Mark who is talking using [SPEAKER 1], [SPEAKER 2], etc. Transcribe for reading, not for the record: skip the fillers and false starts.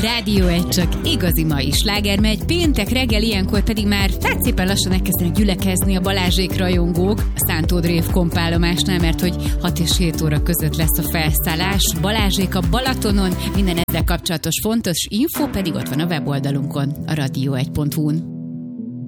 [SPEAKER 1] Rádió 1 csak igazi mai sláger megy, péntek reggel ilyenkor pedig már szépen lassan elkezdenek gyülekezni a Balázsék rajongók a Szántó Drév kompállomásnál, mert hogy 6 és 7 óra között lesz a felszállás. Balázsék a Balatonon, minden ezzel kapcsolatos fontos info pedig ott van a weboldalunkon, a radio1.hu-n.